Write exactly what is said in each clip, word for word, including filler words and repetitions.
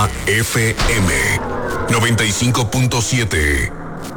F M noventa y cinco punto siete.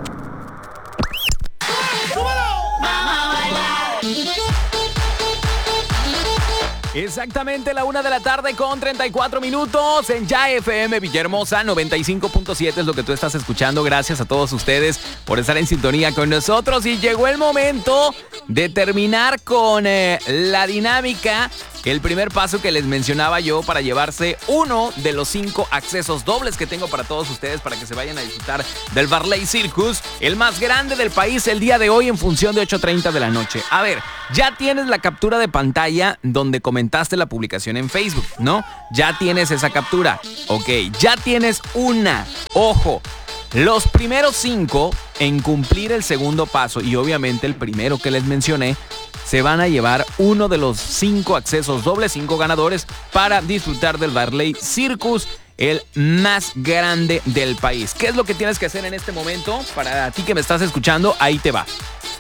Exactamente la una de la tarde con treinta y cuatro minutos en Ya F M Villahermosa noventa y cinco punto siete es lo que tú estás escuchando. Gracias a todos ustedes por estar en sintonía con nosotros y llegó el momento de terminar con eh, la dinámica. El primer paso que les mencionaba yo para llevarse uno de los cinco accesos dobles que tengo para todos ustedes para que se vayan a disfrutar del Varley Circus, el más grande del país el día de hoy en función de ocho treinta de la noche. A ver, ya tienes la captura de pantalla donde comentaste la publicación en Facebook, ¿no? Ya tienes esa captura. Ok, ya tienes una. Ojo. Los primeros cinco en cumplir el segundo paso y obviamente el primero que les mencioné se van a llevar uno de los cinco accesos dobles, cinco ganadores para disfrutar del Varley Circus, el más grande del país. ¿Qué es lo que tienes que hacer en este momento? Para ti que me estás escuchando, ahí te va.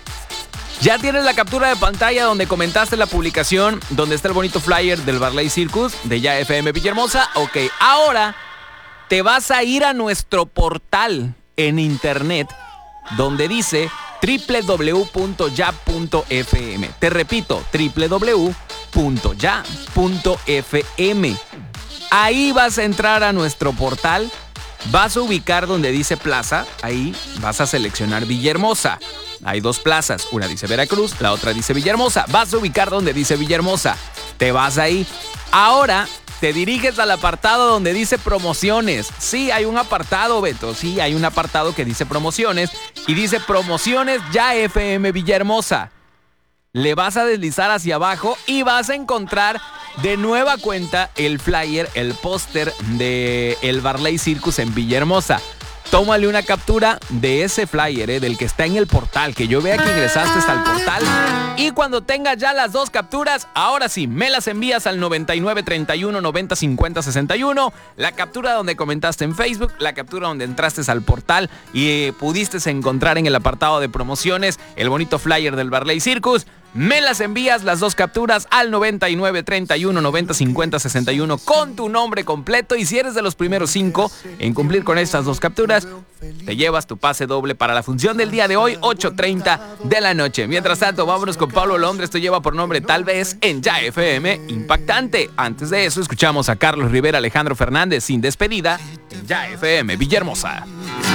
Ya tienes la captura de pantalla donde comentaste la publicación, donde está el bonito flyer del Varley Circus de Ya F M Villahermosa. Ok, ahora te vas a ir a nuestro portal en internet donde dice doble u doble u doble u punto ya punto f m. Te repito, doble u doble u doble u punto ya punto f m. Ahí vas a entrar a nuestro portal, vas a ubicar donde dice plaza, ahí vas a seleccionar Villahermosa. Hay dos plazas, una dice Veracruz, la otra dice Villahermosa. Vas a ubicar donde dice Villahermosa, te vas ahí. Ahora te diriges al apartado donde dice promociones. Sí, hay un apartado, Beto. Sí, hay un apartado que dice promociones. Y dice promociones Ya F M Villahermosa. Le vas a deslizar hacia abajo y vas a encontrar de nueva cuenta el flyer, el póster de el Varley Circus en Villahermosa. Tómale una captura de ese flyer, eh, del que está en el portal, que yo vea que ingresaste hasta el portal. Y cuando tengas ya las dos capturas, ahora sí, me las envías al noventa y nueve treinta y uno noventa cincuenta sesenta y uno. La captura donde comentaste en Facebook, la captura donde entraste al portal y eh, pudiste encontrar en el apartado de promociones el bonito flyer del Varley Circus. Me las envías las dos capturas al noventa y nueve treinta y uno noventa cincuenta sesenta y uno con tu nombre completo, y si eres de los primeros cinco en cumplir con estas dos capturas, te llevas tu pase doble para la función del día de hoy, ocho treinta de la noche. Mientras tanto, vámonos con Pablo Londra. Esto lleva por nombre Tal Vez en Ya F M Impactante. Antes de eso, escuchamos a Carlos Rivera, Alejandro Fernández, Sin Despedida en Ya F M Villahermosa.